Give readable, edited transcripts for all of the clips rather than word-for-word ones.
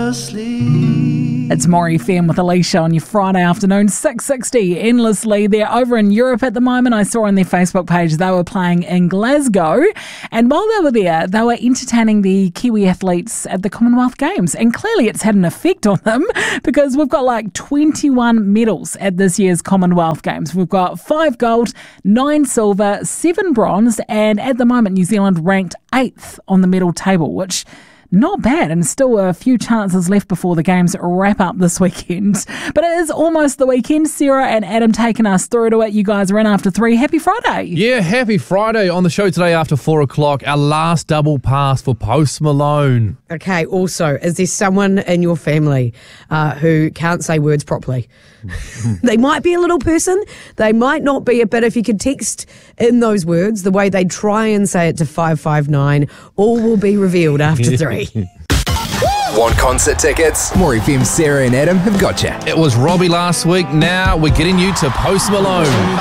endlessly. It's More FM with Alicia on your Friday afternoon, 6:60 endlessly. They're over in Europe at the moment. I saw on their Facebook page they were playing in Glasgow. And while they were there, they were entertaining the Kiwi athletes at the Commonwealth Games. And clearly it's had an effect on them because we've got like 21 medals at this year's Commonwealth Games. We've got 5 gold, 9 silver, 7 bronze. And at the moment, New Zealand ranked 8th on the medal table, which not bad, and still a few chances left before the games wrap up this weekend. But it is almost the weekend. Sarah and Adam taking us through to it. You guys are in after 3. Happy Friday. Yeah, happy Friday. On the show today after 4 o'clock, our last double pass for Post Malone. Okay, also, is there someone in your family who can't say words properly? They might be a little person, they might not be, but if you could text in those words the way they try and say it to 559, all will be revealed after 3. Want concert tickets? More FM, Sarah and Adam have got you. It was Robbie last week. Now we're getting you to Post Malone.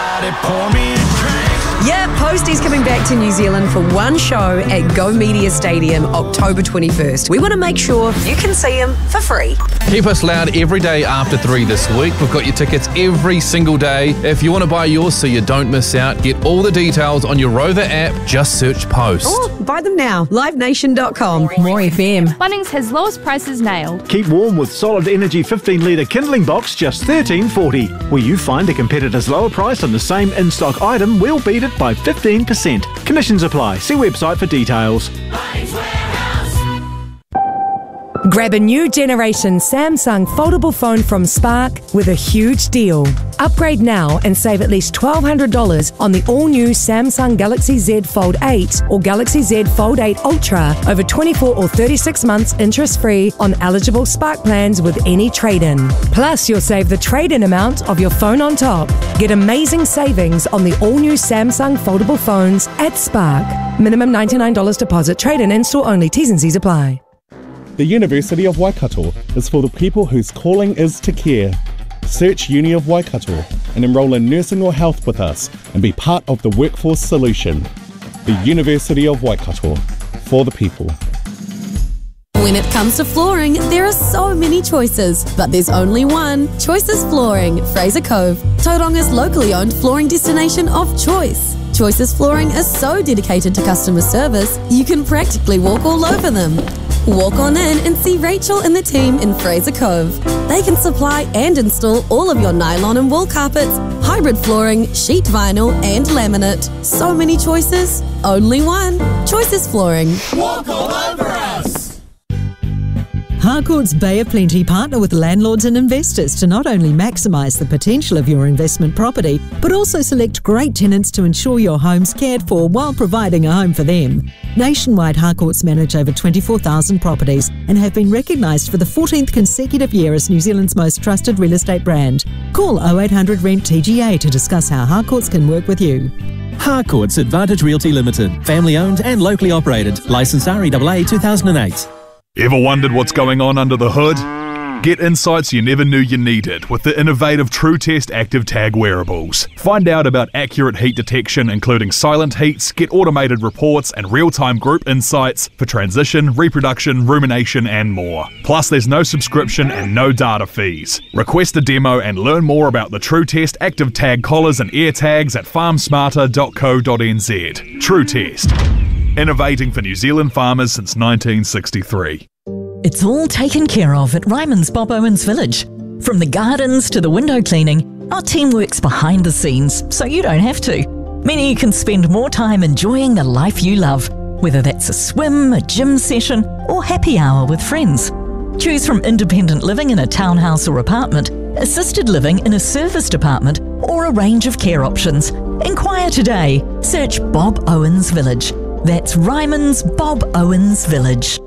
Yeah, Posty's coming back to New Zealand for one show at Go Media Stadium, October 21st. We want to make sure you can see him for free. Keep us loud every day after 3 this week. We've got your tickets every single day. If you want to buy yours so you don't miss out, get all the details on your Rover app. Just search Post. Oh, buy them now. LiveNation.com. More FM. Bunnings has lowest prices nailed. Keep warm with Solid Energy 15-litre kindling box, just $13.40. Will you find a competitor's lower price on the same in-stock item? We'll beat it by 15%. Conditions apply. See website for details. Grab a new generation Samsung foldable phone from Spark with a huge deal. Upgrade now and save at least $1,200 on the all-new Samsung Galaxy Z Fold 8 or Galaxy Z Fold 8 Ultra over 24 or 36 months interest-free on eligible Spark plans with any trade-in. Plus, you'll save the trade-in amount of your phone on top. Get amazing savings on the all-new Samsung foldable phones at Spark. Minimum $99 deposit. Trade-in in-store only. T's and C's apply. The University of Waikato is for the people whose calling is to care. Search Uni of Waikato and enrol in nursing or health with us and be part of the workforce solution. The University of Waikato, for the people. When it comes to flooring, there are so many choices, but there's only one. Choices Flooring, Fraser Cove, Tauranga's locally owned flooring destination of choice. Choices Flooring is so dedicated to customer service, you can practically walk all over them. Walk on in and see Rachel and the team in Fraser Cove. They can supply and install all of your nylon and wool carpets, hybrid flooring, sheet vinyl and laminate. So many choices, only one. Choices Flooring. Walk all over us. Harcourt's Bay of Plenty partner with landlords and investors to not only maximise the potential of your investment property, but also select great tenants to ensure your home's cared for while providing a home for them. Nationwide, Harcourt's manage over 24,000 properties and have been recognised for the 14th consecutive year as New Zealand's most trusted real estate brand. Call 0800 RENT TGA to discuss how Harcourt's can work with you. Harcourt's Advantage Realty Limited, family owned and locally operated, licensed REAA 2008. Ever wondered what's going on under the hood? Get insights you never knew you needed with the innovative TrueTest Active Tag wearables. Find out about accurate heat detection, including silent heats, get automated reports and real-time group insights for transition, reproduction, rumination and more. Plus, there's no subscription and no data fees. Request a demo and learn more about the TrueTest Active Tag collars and ear tags at farmsmarter.co.nz. TrueTest. Innovating for New Zealand farmers since 1963. It's all taken care of at Ryman's Bob Owens Village. From the gardens to the window cleaning, our team works behind the scenes so you don't have to. Meaning you can spend more time enjoying the life you love, whether that's a swim, a gym session, or happy hour with friends. Choose from independent living in a townhouse or apartment, assisted living in a serviced apartment, or a range of care options. Inquire today. Search Bob Owens Village. That's Ryman's Bob Owens Village.